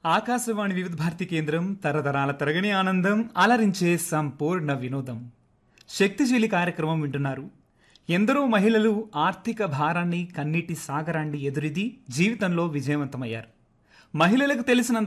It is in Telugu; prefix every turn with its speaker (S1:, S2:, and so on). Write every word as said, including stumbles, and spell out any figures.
S1: ఆకాశవాణి వివిధ భారతి కేంద్రం తరతరాల తరగని ఆనందం అలరించే సంపూర్ణ వినోదం. శక్తిశీలి కార్యక్రమం వింటున్నారు. ఎందరో మహిళలు ఆర్థిక భారాన్ని, కన్నీటి సాగరాన్ని ఎదురిది జీవితంలో విజయవంతమయ్యారు. మహిళలకు తెలిసినంత